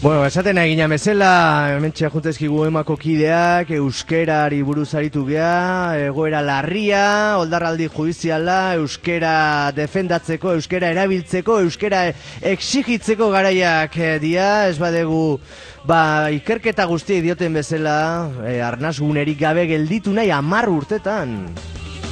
Bueno, esaten egina bezala, hementxe juntezkigu emako kideak, euskerari buruz aritu gea, egoera larria, oldarraldi judiziala, euskera defendatzeko, euskera erabiltzeko, euskera exigitzeko garaiak dia, ez badegu, ikerketa guztiek dioten bezala, arnasgunerik gabe gelditu nahi 10 urtetan.